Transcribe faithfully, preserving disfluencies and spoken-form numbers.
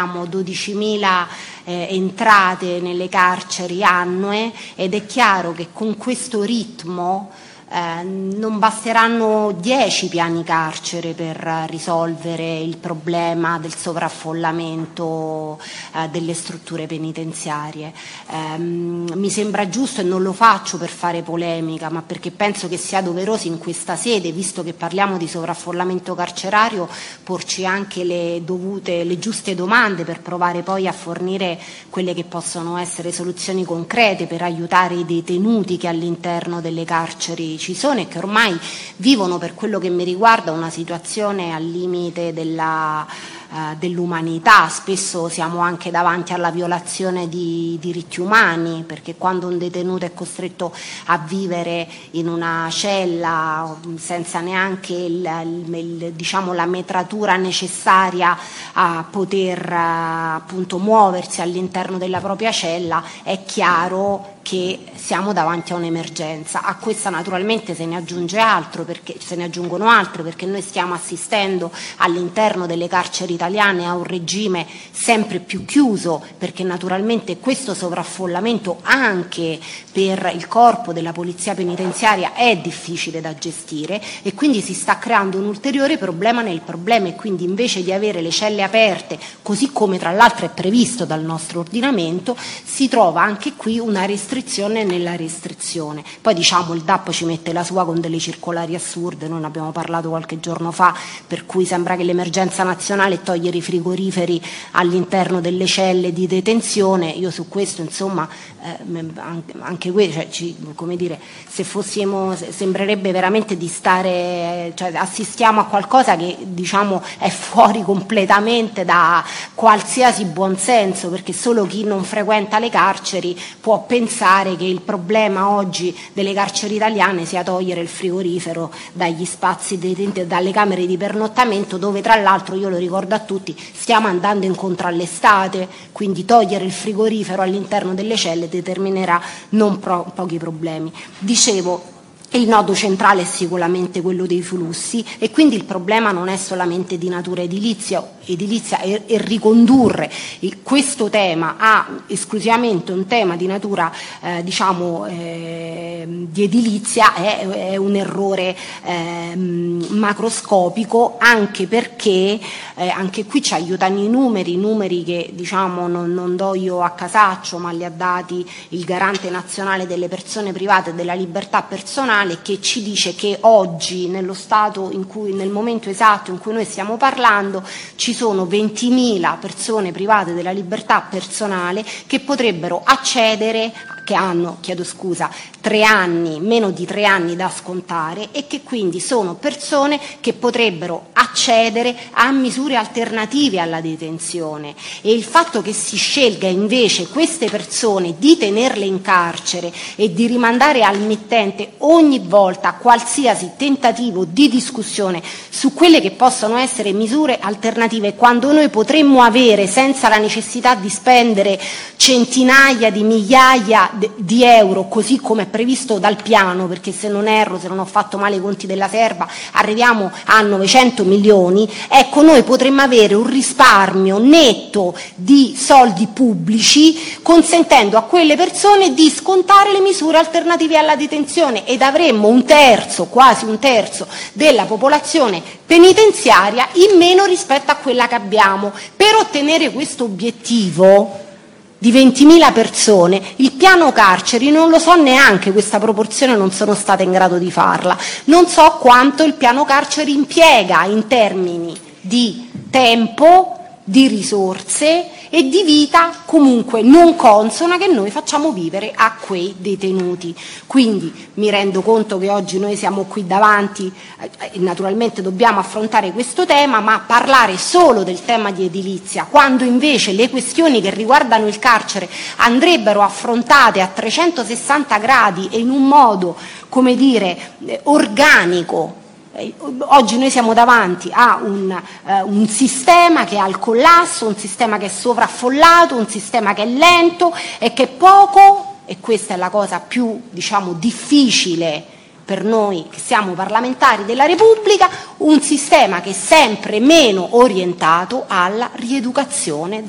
Abbiamo dodicimila eh, entrate nelle carceri annue ed è chiaro che con questo ritmo eh, non basteranno dieci piani carcere per risolvere il problema del sovraffollamento eh, delle strutture penitenziarie. Eh, mi sembra giusto, e non lo faccio per fare polemica, ma perché penso che sia doveroso in questa sede, visto che parliamo di sovraffollamento carcerario, porci anche le dovute, le giuste domande per provare poi a fornire quelle che possono essere soluzioni concrete per aiutare i detenuti che all'interno delle carceri ci sono e che ormai vivono, per quello che mi riguarda, una situazione al limite della eh, dell'umanità. Spesso siamo anche davanti alla violazione di diritti umani, perché quando un detenuto è costretto a vivere in una cella senza neanche il, il, il, diciamo, la metratura necessaria a poter eh, appunto muoversi all'interno della propria cella, è chiaro che siamo davanti a un'emergenza. A questa naturalmente se ne aggiunge altro, perché se ne aggiungono altre, perché noi stiamo assistendo all'interno delle carceri italiane a un regime sempre più chiuso, perché naturalmente questo sovraffollamento anche per il corpo della polizia penitenziaria è difficile da gestire, e quindi si sta creando un ulteriore problema nel problema, e quindi invece di avere le celle aperte, così come tra l'altro è previsto dal nostro ordinamento, si trova anche qui una restrizione nella restrizione. Poi diciamo il D A P ci mette la sua con delle circolari assurde, noi ne abbiamo parlato qualche giorno fa, per cui sembra che l'emergenza nazionale è togliere i frigoriferi all'interno delle celle di detenzione. Io su questo insomma eh, anche questo, cioè, ci, come dire, se fossimo, sembrerebbe veramente di stare, cioè assistiamo a qualcosa che diciamo è fuori completamente da qualsiasi buonsenso, perché solo chi non frequenta le carceri può pensare che il problema oggi delle carceri italiane sia togliere il frigorifero dagli spazi detenti, dalle camere di pernottamento, dove tra l'altro, io lo ricordo a tutti, stiamo andando incontro all'estate, quindi togliere il frigorifero all'interno delle celle determinerà non pro- pochi problemi. Dicevo, il nodo centrale è sicuramente quello dei flussi, e quindi il problema non è solamente di natura edilizia, edilizia e, e ricondurre il, questo tema a esclusivamente un tema di natura eh, diciamo eh, di edilizia è, è un errore eh, macroscopico, anche perché eh, anche qui ci aiutano i numeri, i numeri che diciamo non, non do io a casaccio, ma li ha dati il Garante nazionale delle persone private e della libertà personale, che ci dice che oggi, nello stato in cui, nel momento esatto in cui noi stiamo parlando, ci sono ventimila persone private della libertà personale che potrebbero accedere, che hanno, chiedo scusa, tre anni, meno di tre anni da scontare, e che quindi sono persone che potrebbero accedere a misure alternative alla detenzione. E il fatto che si scelga invece queste persone di tenerle in carcere e di rimandare al mittente ogni volta qualsiasi tentativo di discussione su quelle che possono essere misure alternative, quando noi potremmo avere, senza la necessità di spendere centinaia di migliaia di euro, così come è previsto dal piano, perché se non erro, se non ho fatto male i conti della serva, arriviamo a novecento milioni, ecco, noi potremmo avere un risparmio netto di soldi pubblici, consentendo a quelle persone di scontare le misure alternative alla detenzione, ed avremmo un terzo, quasi un terzo della popolazione penitenziaria in meno rispetto a quella che abbiamo. Per ottenere questo obiettivo di ventimila persone, il piano carceri non lo so neanche, questa proporzione non sono stata in grado di farla, non so quanto il piano carceri impiega in termini di tempo, di risorse e di vita comunque non consona che noi facciamo vivere a quei detenuti. Quindi mi rendo conto che oggi noi siamo qui davanti, eh, naturalmente dobbiamo affrontare questo tema, ma parlare solo del tema di edilizia, quando invece le questioni che riguardano il carcere andrebbero affrontate a trecentosessanta gradi e in un modo, come dire, eh, organico. Oggi noi siamo davanti a un, eh, un sistema che è al collasso, un sistema che è sovraffollato, un sistema che è lento e che poco, e questa è la cosa più diciamo difficile per noi che siamo parlamentari della Repubblica, un sistema che è sempre meno orientato alla rieducazione